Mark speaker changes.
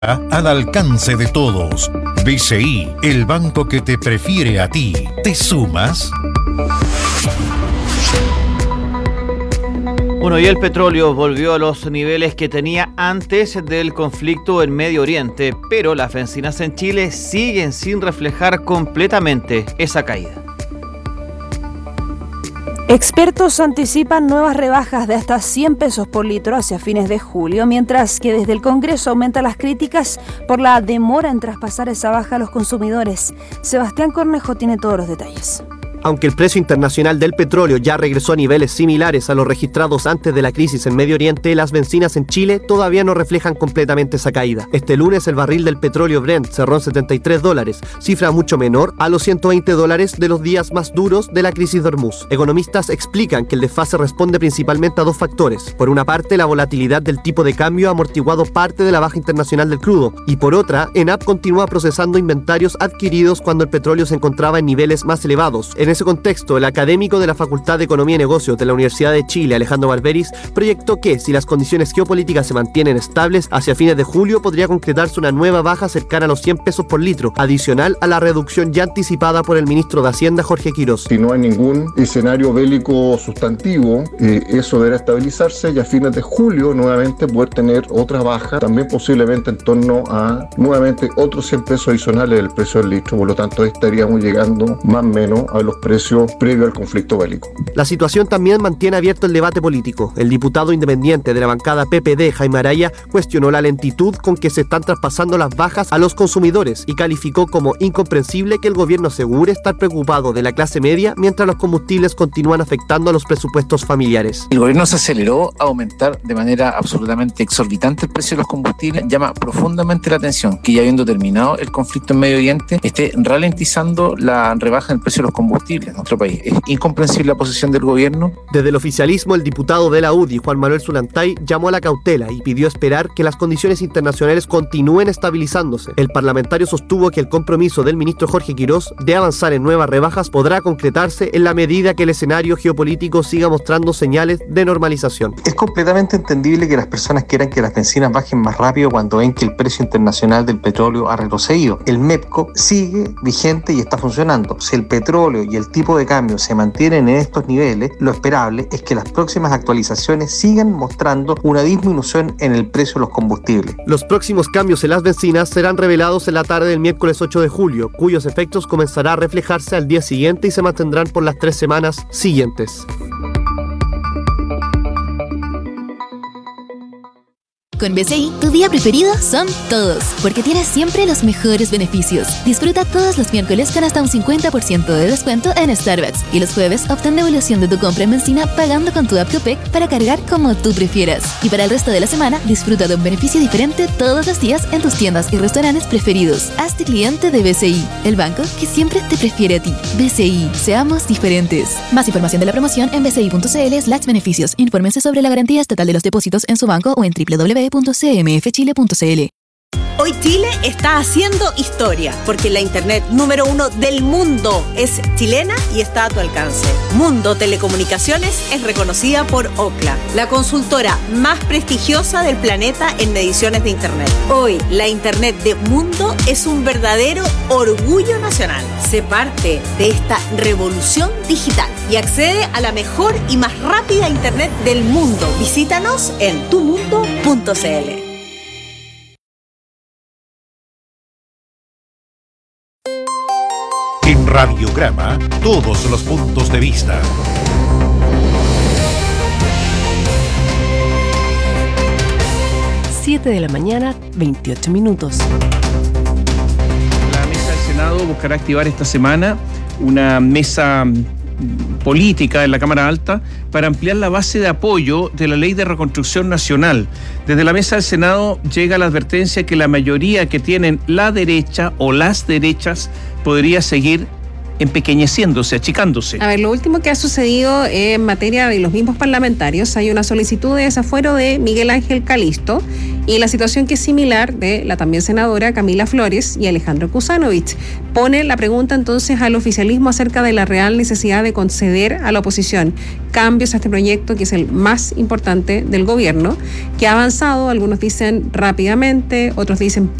Speaker 1: Al alcance de todos. BCI, el banco que te prefiere a ti. ¿Te sumas?
Speaker 2: Bueno, y el petróleo volvió a los niveles que tenía antes del conflicto en Medio Oriente, pero las bencinas en Chile siguen sin reflejar completamente esa caída.
Speaker 3: Expertos anticipan nuevas rebajas de hasta 100 pesos por litro hacia fines de julio, mientras que desde el Congreso aumentan las críticas por la demora en traspasar esa baja a los consumidores. Sebastián Cornejo tiene todos los detalles.
Speaker 4: Aunque el precio internacional del petróleo ya regresó a niveles similares a los registrados antes de la crisis en Medio Oriente, las bencinas en Chile todavía no reflejan completamente esa caída. Este lunes el barril del petróleo Brent cerró en $73, cifra mucho menor a los $120 de los días más duros de la crisis de Hormuz. Economistas explican que el desfase responde principalmente a dos factores. Por una parte, la volatilidad del tipo de cambio ha amortiguado parte de la baja internacional del crudo, y por otra, ENAP continúa procesando inventarios adquiridos cuando el petróleo se encontraba en niveles más elevados. En ese contexto, el académico de la Facultad de Economía y Negocios de la Universidad de Chile, Alejandro Barberis, proyectó que, si las condiciones geopolíticas se mantienen estables, hacia fines de julio podría concretarse una nueva baja cercana a los 100 pesos por litro, adicional a la reducción ya anticipada por el ministro de Hacienda, Jorge Quirós.
Speaker 5: Si no hay ningún escenario bélico sustantivo, eso deberá estabilizarse y a fines de julio nuevamente poder tener otra baja, también posiblemente en torno a nuevamente otros 100 pesos adicionales del precio del litro. Por lo tanto, estaríamos llegando más o menos a los precios previo al conflicto bélico.
Speaker 4: La situación también mantiene abierto el debate político. El diputado independiente de la bancada PPD, Jaime Araya, cuestionó la lentitud con que se están traspasando las bajas a los consumidores y calificó como incomprensible que el gobierno asegure estar preocupado de la clase media mientras los combustibles continúan afectando a los presupuestos familiares.
Speaker 6: El gobierno se aceleró a aumentar de manera absolutamente exorbitante el precio de los combustibles. Llama profundamente la atención que, ya habiendo terminado el conflicto en Medio Oriente, esté ralentizando la rebaja en el precio de los combustibles en nuestro país. Es incomprensible la posición del gobierno.
Speaker 4: Desde el oficialismo, el diputado de la UDI, Juan Manuel Zulantay, llamó a la cautela y pidió esperar que las condiciones internacionales continúen estabilizándose. El parlamentario sostuvo que el compromiso del ministro Jorge Quirós de avanzar en nuevas rebajas podrá concretarse en la medida que el escenario geopolítico siga mostrando señales de normalización.
Speaker 7: Es completamente entendible que las personas quieran que las bencinas bajen más rápido cuando ven que el precio internacional del petróleo ha retrocedido. El MEPCO sigue vigente y está funcionando. Si el petróleo y el tipo de cambio se mantienen en estos niveles, lo esperable es que las próximas actualizaciones sigan mostrando una disminución en el precio de los combustibles.
Speaker 4: Los próximos cambios en las bencinas serán revelados en la tarde del miércoles 8 de julio, cuyos efectos comenzará a reflejarse al día siguiente y se mantendrán por las 3 semanas siguientes.
Speaker 8: Con BCI, tu día preferido son todos, porque tienes siempre los mejores beneficios. Disfruta todos los miércoles con hasta un 50% de descuento en Starbucks. Y los jueves, obtén devolución de tu compra en benzina pagando con tu app Copec para cargar como tú prefieras. Y para el resto de la semana, disfruta de un beneficio diferente todos los días en tus tiendas y restaurantes preferidos. Hazte cliente de BCI, el banco que siempre te prefiere a ti. BCI, seamos diferentes. Más información de la promoción en bci.cl/beneficios. Infórmense sobre la garantía estatal de los depósitos en su banco o en www.cmfchile.cl.
Speaker 9: Hoy Chile está haciendo historia, porque la internet número 1 del mundo es chilena y está a tu alcance. Mundo Telecomunicaciones es reconocida por Ookla, la consultora más prestigiosa del planeta en mediciones de internet. Hoy, la internet de Mundo es un verdadero orgullo nacional. Sé parte de esta revolución digital y accede a la mejor y más rápida internet del mundo. Visítanos en tumundo.cl.
Speaker 1: En Radiograma, todos los puntos de vista.
Speaker 10: Siete de la mañana, 28 minutos.
Speaker 11: La mesa del Senado buscará activar esta semana una mesa política en la Cámara Alta para ampliar la base de apoyo de la Ley de Reconstrucción Nacional. Desde la mesa del Senado llega la advertencia que la mayoría que tienen la derecha o las derechas podría seguir empequeñeciéndose, achicándose.
Speaker 12: A ver, lo último que ha sucedido en materia de los mismos parlamentarios, hay una solicitud de desafuero de Miguel Ángel Calisto y la situación que es similar de la también senadora Camila Flores y Alejandro Kuzanovich. Pone la pregunta entonces al oficialismo acerca de la real necesidad de conceder a la oposición cambios a este proyecto que es el más importante del gobierno, que ha avanzado, algunos dicen rápidamente, otros dicen